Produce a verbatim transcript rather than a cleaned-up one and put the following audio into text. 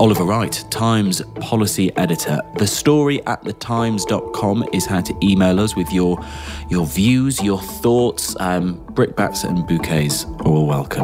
Oliver Wright, Times policy editor. The story at the times dot com is how to email us with your, your views, your thoughts. Um, brickbats and bouquets are all welcome.